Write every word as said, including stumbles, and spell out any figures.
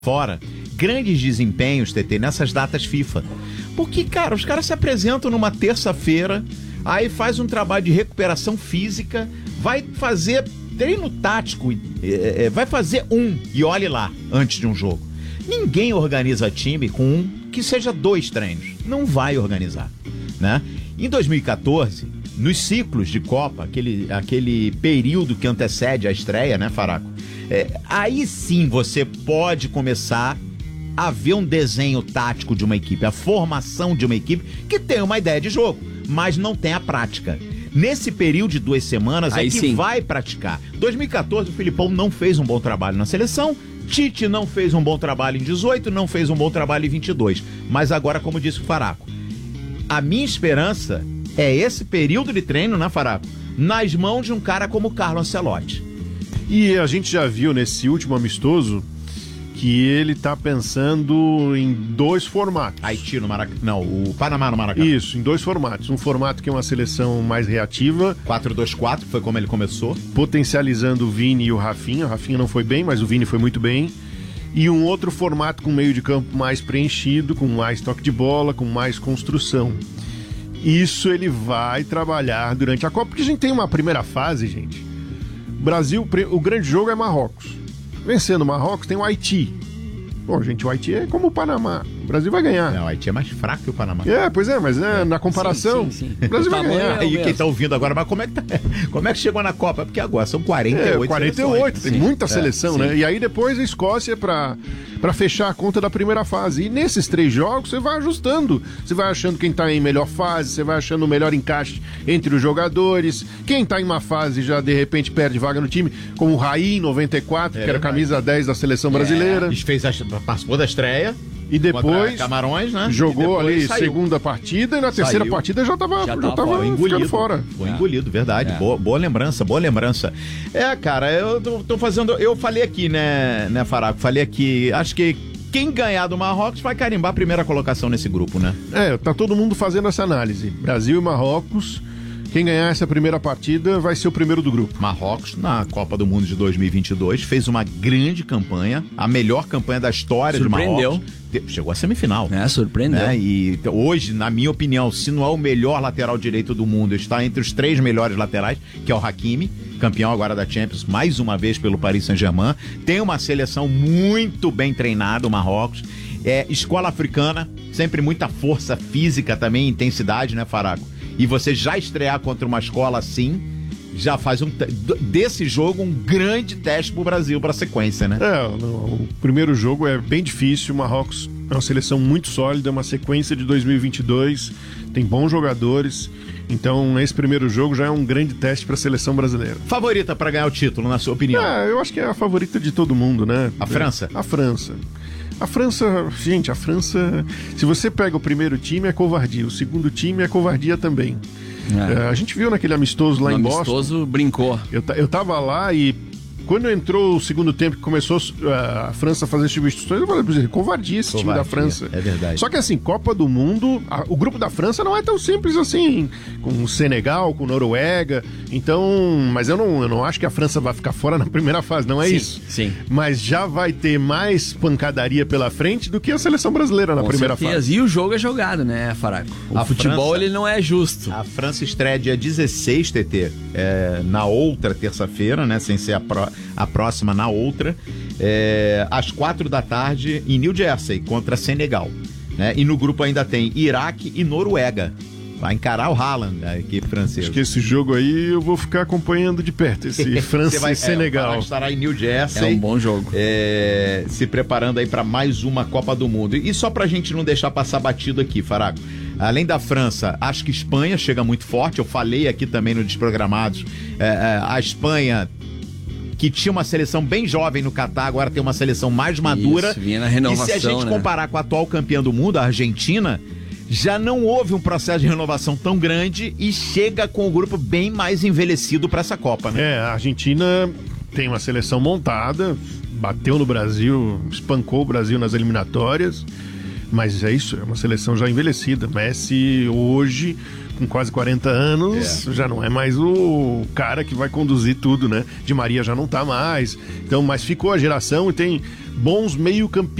fora grandes desempenhos, T T, nessas datas FIFA. Porque, cara, os caras se apresentam numa terça-feira, aí faz um trabalho de recuperação física, vai fazer treino tático, é, é, vai fazer um, e olhe lá, antes de um jogo. Ninguém organiza time com um que seja dois treinos. Não vai organizar, né? Em dois mil e quatorze, nos ciclos de Copa, aquele, aquele período que antecede a estreia, né, Faraco? É, aí sim você pode começar a ver um desenho tático de uma equipe, a formação de uma equipe que tem uma ideia de jogo, mas não tem a prática. Nesse período de duas semanas aí é que sim. vai praticar. dois mil e quatorze, o Filipão não fez um bom trabalho na seleção, Tite não fez um bom trabalho em dezoito, não fez um bom trabalho em vinte e dois. Mas agora, como disse o Faraco, a minha esperança é esse período de treino, né, Faraco, nas mãos de um cara como o Carlo Ancelotti. E a gente já viu nesse último amistoso que ele tá pensando em dois formatos. Haiti no Maracanã. Não, o Panamá no Maracanã. Isso, em dois formatos. Um formato que é uma seleção mais reativa. quatro dois quatro, foi como ele começou. Potencializando o Vini e o Rafinha. O Rafinha não foi bem, mas o Vini foi muito bem. E um outro formato com meio de campo mais preenchido, com mais toque de bola, com mais construção. Isso ele vai trabalhar durante a Copa, porque a gente tem uma primeira fase, gente. Brasil, o grande jogo é Marrocos. Vencendo Marrocos tem o Haiti. Bom, gente, o Haiti é como o Panamá. O Brasil vai ganhar. Não, o Haiti é mais fraco que o Panamá. É, pois é, mas né, na comparação, sim, sim, sim. o Brasil vai ganhar. É e quem tá ouvindo agora, mas como é que tá, como é que chegou na Copa? Porque agora são quarenta e oito. É, quarenta e oito, seleções. Tem Sim. muita seleção, é, né? E aí depois a Escócia pra, pra fechar a conta da primeira fase. E nesses três jogos você vai ajustando. Você vai achando quem tá em melhor fase, você vai achando o melhor encaixe entre os jogadores. Quem tá em uma fase já de repente perde vaga no time, como o Raí em noventa e quatro, é, que era camisa dez da seleção brasileira. É, fez a, participou da estreia. E depois Camarões, né? Jogou ali saiu. segunda partida e na terceira Saiu. partida já tava, já já tava, tava engolido fora. Foi é. engolido, verdade. É. Boa, boa lembrança, boa lembrança. É, cara, eu tô, tô fazendo... Eu falei aqui, né, né, Faraco? Falei aqui, acho que quem ganhar do Marrocos vai carimbar a primeira colocação nesse grupo, né? É, tá todo mundo fazendo essa análise. Brasil e Marrocos... Quem ganhar essa primeira partida vai ser o primeiro do grupo. Marrocos, na Copa do Mundo de dois mil e vinte e dois, fez uma grande campanha, a melhor campanha da história de Marrocos. Chegou à semifinal. É, surpreendeu. Né? E hoje, na minha opinião, se não é o melhor lateral direito do mundo, está entre os três melhores laterais, que é o Hakimi, campeão agora da Champions, mais uma vez pelo Paris Saint-Germain. Tem uma seleção muito bem treinada, o Marrocos. É, escola africana, sempre muita força física também, intensidade, né, Faraco? E você já estrear contra uma escola assim, já faz um desse jogo um grande teste pro Brasil para a sequência, né? É, o primeiro jogo é bem difícil, o Marrocos é uma seleção muito sólida, é uma sequência de dois mil e vinte e dois, tem bons jogadores, então esse primeiro jogo já é um grande teste para a seleção brasileira. Favorita para ganhar o título, na sua opinião? É, eu acho que é a favorita de todo mundo, né? A França? A França. A França, gente, a França, se você pega o primeiro time é covardia, o segundo time é covardia também. É. É, a gente viu naquele amistoso lá no em Boston. amistoso brincou. Eu, eu tava lá e quando entrou o segundo tempo que começou uh, a França a fazer substituições, eu falei, covardia esse covardia, time da França. É verdade. Só que assim, Copa do Mundo, a, o grupo da França não é tão simples assim, com o Senegal, com Noruega, então, mas eu não, eu não acho que a França vai ficar fora na primeira fase, não é sim, isso. Sim. Mas já vai ter mais pancadaria pela frente do que a seleção brasileira na com primeira certeza. fase. E o jogo é jogado, né, Faraco? O a futebol, França, ele não é justo. A França estreia dia dezesseis, T T, é, na outra terça-feira, né, sem ser a, pró, a próxima na outra, é, às quatro da tarde em New Jersey, contra Senegal, né? E no grupo ainda tem Iraque e Noruega. Vai encarar o Haaland, a equipe francesa. Acho que esse jogo aí eu vou ficar acompanhando de perto, esse França vai, e Senegal. É, estará em New Jersey. É um bom jogo. É, se preparando aí para mais uma Copa do Mundo. E só pra gente não deixar passar batido aqui, Faraco. Além da França, acho que Espanha chega muito forte. Eu falei aqui também no Desprogramados. É, é, a Espanha, que tinha uma seleção bem jovem no Catar, agora tem uma seleção mais madura. Isso, vinha na renovação, e se a gente né? comparar com a atual campeã do mundo, a Argentina, já não houve um processo de renovação tão grande e chega com o grupo bem mais envelhecido para essa Copa, né? É, a Argentina tem uma seleção montada, bateu no Brasil, espancou o Brasil nas eliminatórias, mas é isso, é uma seleção já envelhecida. Messi hoje, com quase quarenta anos, é. já não é mais o cara que vai conduzir tudo, né? Di Maria já não tá mais, então, mas ficou a geração e tem bons meio-campistas